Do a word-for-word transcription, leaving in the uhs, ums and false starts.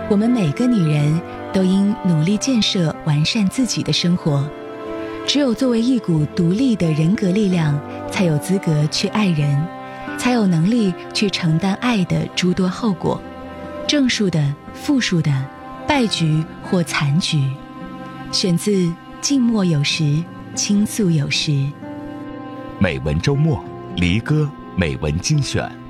我们每个女人都应努力建设完善自己的生活，只有作为一股独立的人格力量，才有资格去爱人，才有能力去承担爱的诸多后果，正数的、负数的，败局或残局。选自静默有时，倾诉有时。 美文周末，离歌美文精选。